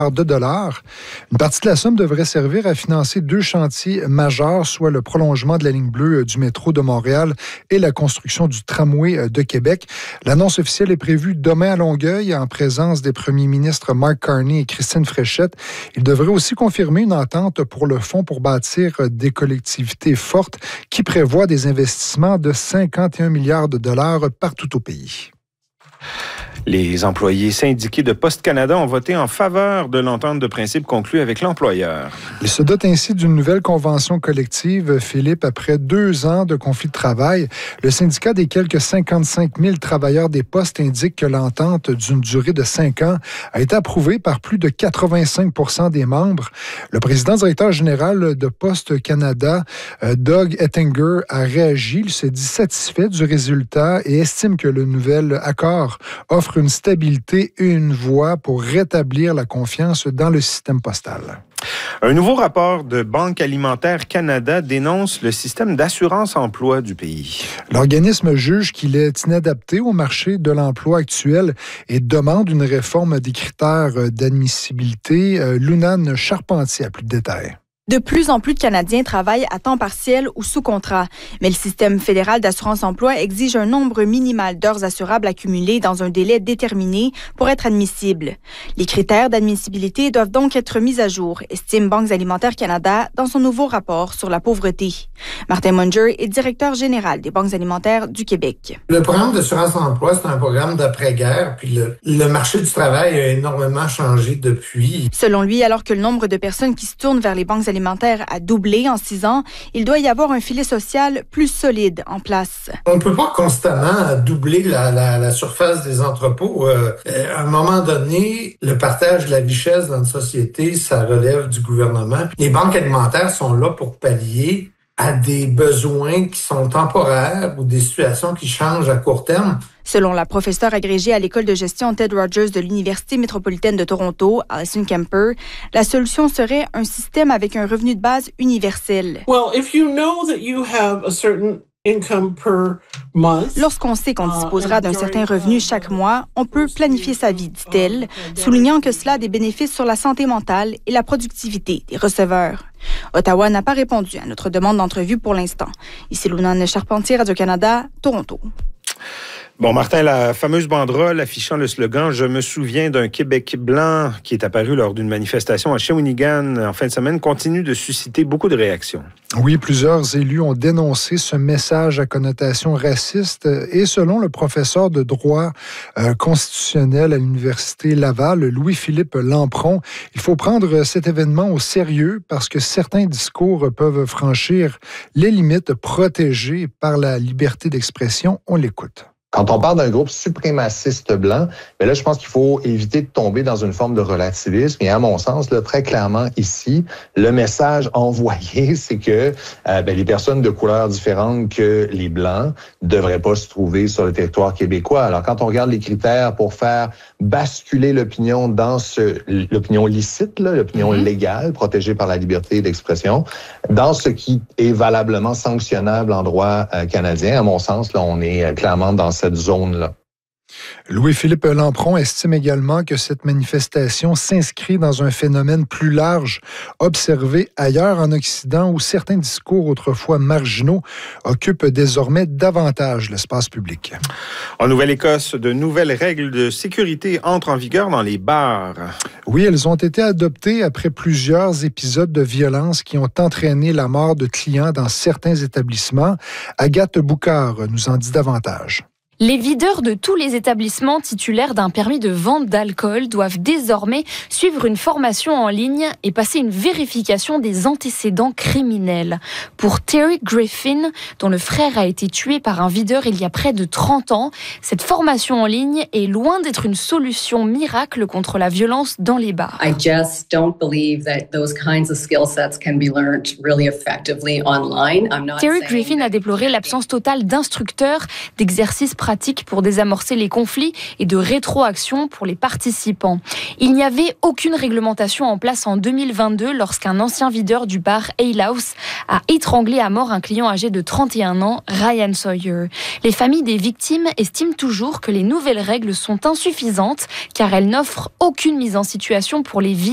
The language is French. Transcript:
de dollars. Une partie de la somme devrait servir à financer 2 chantiers majeurs, soit le prolongement de la ligne bleue du métro de Montréal et la construction du tramway de Québec. L'annonce officielle est prévue demain à Longueuil en présence des premiers ministres Mark Carney et Christine Fréchette. Il devrait aussi confirmer une entente pour le fonds pour bâtir des collectivités fortes qui prévoit des investissements de 51 milliards de dollars partout au pays. Les employés syndiqués de Poste Canada ont voté en faveur de l'entente de principe conclue avec l'employeur. Ils se dotent ainsi d'une nouvelle convention collective, Philippe, après 2 ans de conflit de travail. Le syndicat des quelques 55 000 travailleurs des postes indique que l'entente d'une durée de 5 ans a été approuvée par plus de 85 % des membres. Le président-directeur général de Poste Canada, Doug Ettinger, a réagi. Il se dit satisfait du résultat et estime que le nouvel accord offre une stabilité et une voie pour rétablir la confiance dans le système postal. Un nouveau rapport de Banque alimentaire Canada dénonce le système d'assurance-emploi du pays. L'organisme juge qu'il est inadapté au marché de l'emploi actuel et demande une réforme des critères d'admissibilité. Lunane Charpentier a plus de détails. De plus en plus de Canadiens travaillent à temps partiel ou sous contrat. Mais le système fédéral d'assurance-emploi exige un nombre minimal d'heures assurables accumulées dans un délai déterminé pour être admissible. Les critères d'admissibilité doivent donc être mis à jour, estime Banques alimentaire Canada dans son nouveau rapport sur la pauvreté. Martin Munger est directeur général des Banques alimentaires du Québec. Le programme d'assurance-emploi, c'est un programme d'après-guerre, puis le marché du travail a énormément changé depuis. Selon lui, alors que le nombre de personnes qui se tournent vers les banques alimentaire a doublé en 6 ans, il doit y avoir un filet social plus solide en place. On ne peut pas constamment doubler la surface des entrepôts. À un moment donné, le partage de la richesse dans une société, ça relève du gouvernement. Les banques alimentaires sont là pour pallier à des besoins qui sont temporaires ou des situations qui changent à court terme. Selon la professeure agrégée à l'école de gestion Ted Rogers de l'Université métropolitaine de Toronto, Alison Kemper, la solution serait un système avec un revenu de base universel. Lorsqu'on sait qu'on disposera d'un certain revenu chaque mois, on peut planifier sa vie, dit-elle, soulignant que cela a des bénéfices sur la santé mentale et la productivité des receveurs. Ottawa n'a pas répondu à notre demande d'entrevue pour l'instant. Ici Lunane Charpentier, Radio-Canada, Toronto. Bon, Martin, la fameuse banderole affichant le slogan « Je me souviens d'un Québec blanc » qui est apparu lors d'une manifestation à Shawinigan en fin de semaine continue de susciter beaucoup de réactions. Oui, plusieurs élus ont dénoncé ce message à connotation raciste et selon le professeur de droit constitutionnel à l'Université Laval, Louis-Philippe Lampron, il faut prendre cet événement au sérieux parce que certains discours peuvent franchir les limites protégées par la liberté d'expression. On l'écoute. Quand on parle d'un groupe suprémaciste blanc, mais là, je pense qu'il faut éviter de tomber dans une forme de relativisme. Et à mon sens, là, très clairement ici, le message envoyé, c'est que les personnes de couleurs différentes que les blancs devraient pas se trouver sur le territoire québécois. Alors, quand on regarde les critères pour faire basculer l'opinion dans l'opinion licite, là, l'opinion légale, protégée par la liberté d'expression, dans ce qui est valablement sanctionnable en droit canadien, à mon sens, là, on est clairement dans cette zone-là. Louis-Philippe Lampron estime également que cette manifestation s'inscrit dans un phénomène plus large, observé ailleurs en Occident où certains discours autrefois marginaux occupent désormais davantage l'espace public. En Nouvelle-Écosse, de nouvelles règles de sécurité entrent en vigueur dans les bars. Oui, elles ont été adoptées après plusieurs épisodes de violence qui ont entraîné la mort de clients dans certains établissements. Agathe Boucard nous en dit davantage. Les videurs de tous les établissements titulaires d'un permis de vente d'alcool doivent désormais suivre une formation en ligne et passer une vérification des antécédents criminels. Pour Terry Griffin, dont le frère a été tué par un videur il y a près de 30 ans, cette formation en ligne est loin d'être une solution miracle contre la violence dans les bars. I just don't believe that those kinds of skill sets can be learned really effectively online. Terry Griffin a déploré l'absence totale d'instructeurs, d'exercices pratiques pour désamorcer les conflits et de rétroaction pour les participants. Il n'y avait aucune réglementation en place en 2022 lorsqu'un ancien videur du bar Ale House a étranglé à mort un client âgé de 31 ans, Ryan Sawyer. Les familles des victimes estiment toujours que les nouvelles règles sont insuffisantes car elles n'offrent aucune mise en situation pour les videurs